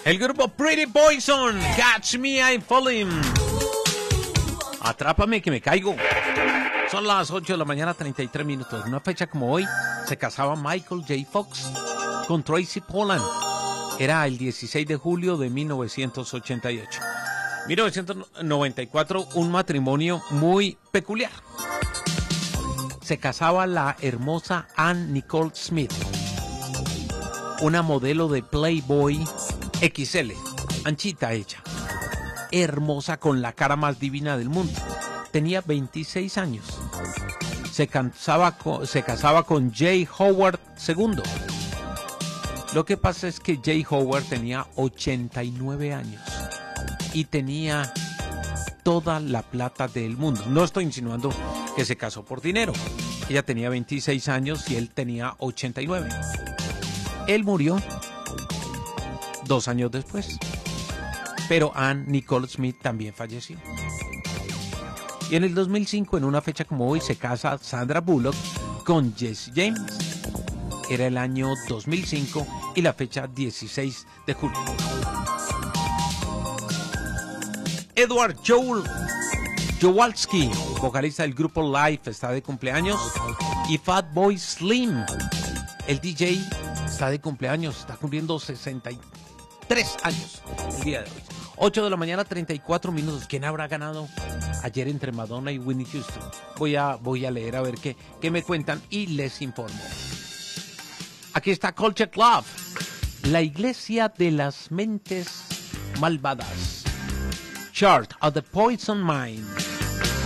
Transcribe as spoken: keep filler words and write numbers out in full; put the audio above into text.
El grupo Pretty Poison, Catch Me I'm Falling. Atrápame que me caigo. Son las ocho de la mañana, treinta y tres minutos. Una fecha como hoy se casaba Michael J. Fox con Tracy Pollan. Era el dieciséis de julio de mil novecientos ochenta y ocho. mil novecientos noventa y cuatro, un matrimonio muy peculiar. Se casaba la hermosa Ann Nicole Smith, una modelo de Playboy equis ele, anchita ella, hermosa con la cara más divina del mundo. Tenía veintiséis años. Se casaba con, se casaba con Jay Howard segundo. Lo que pasa es que Jay Howard tenía ochenta y nueve años y tenía toda la plata del mundo. No estoy insinuando que se casó por dinero. Ella tenía veintiséis años y él tenía ochenta y nueve. Él murió dos años después, pero Ann Nicole Smith también falleció. Y en el dos mil cinco, en una fecha como hoy, se casa Sandra Bullock con Jesse James. Era el año dos mil cinco y la fecha dieciséis de julio. Edward Joel Kowalski, vocalista del grupo Life, está de cumpleaños. Y Fatboy Slim, el D J, está de cumpleaños, está cumpliendo sesenta y tres años el día de hoy. ocho de la mañana, treinta y cuatro minutos. ¿Quién habrá ganado ayer entre Madonna y Whitney Houston? Voy a, voy a leer a ver qué, qué me cuentan y les informo. Aquí está Culture Club, la iglesia de las mentes malvadas. Chart of the Poison Mind.